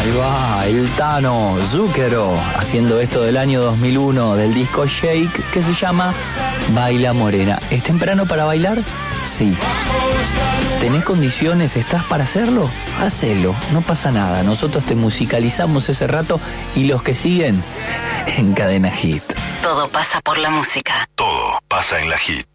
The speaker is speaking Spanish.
Ahí va, el Tano Zucchero, haciendo esto del año 2001 del disco Shake, que se llama Baila Morena. ¿Es temprano para bailar? Sí. ¿Tenés condiciones? ¿Estás para hacerlo? Hacelo, no pasa nada. Nosotros te musicalizamos ese rato y los que siguen en Cadena Hit. Todo pasa por la música. Todo pasa en la Hit.